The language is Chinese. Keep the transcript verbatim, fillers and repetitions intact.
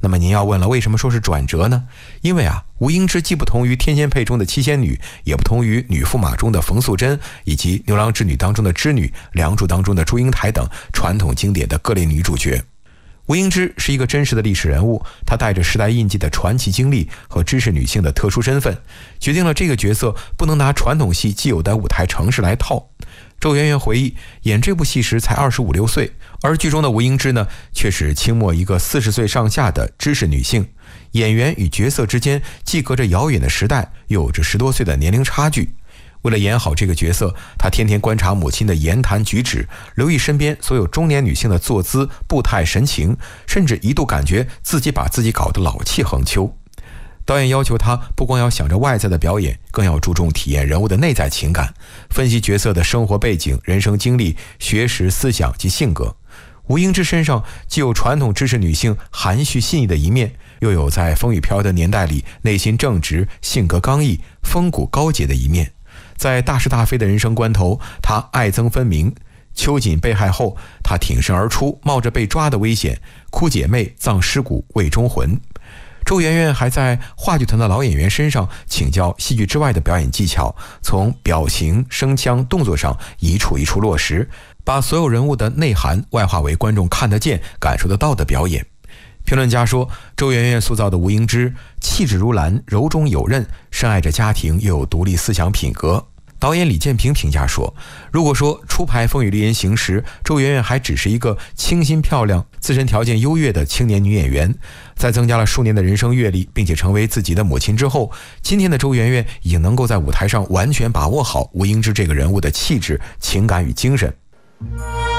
那么您要问了，为什么说是转折呢？因为啊，吴英之既不同于天仙配中的七仙女，也不同于女驸马中的冯素珍，以及牛郎织女当中的织女，梁祝当中的祝英台等传统经典的各类女主角。吴英之是一个真实的历史人物，她带着时代印记的传奇经历和知识女性的特殊身份，决定了这个角色不能拿传统戏既有的舞台程式来套。周媛媛回忆，演这部戏时才二十五六岁，而剧中的吴英之呢，却是清末一个四十岁上下的知识女性。演员与角色之间既隔着遥远的时代，又有着十多岁的年龄差距。为了演好这个角色，她天天观察母亲的言谈举止，留意身边所有中年女性的坐姿、步态、神情，甚至一度感觉自己把自己搞得老气横秋。导演要求他不光要想着外在的表演，更要注重体验人物的内在情感，分析角色的生活背景、人生经历、学识、思想及性格。吴英之身上既有传统知识女性含蓄细腻的一面，又有在风雨飘摇的年代里内心正直、性格刚毅、风骨高洁的一面。在大是大非的人生关头，他爱憎分明。秋瑾被害后，他挺身而出，冒着被抓的危险，哭姐妹、葬尸骨、慰忠魂。周媛媛还在话剧团的老演员身上请教戏剧之外的表演技巧，从表情、声腔、动作上一处一处落实，把所有人物的内涵外化为观众看得见、感受得到的表演。评论家说，周媛媛塑造的吴英之气质如兰，柔中有韧，深爱着家庭，又有独立思想品格。导演李建平评价说，如果说初排《风雨丽人行》时，周媛媛还只是一个清新漂亮、自身条件优越的青年女演员，在增加了数年的人生阅历，并且成为自己的母亲之后，今天的周媛媛已经能够在舞台上完全把握好吴英之这个人物的气质、情感与精神。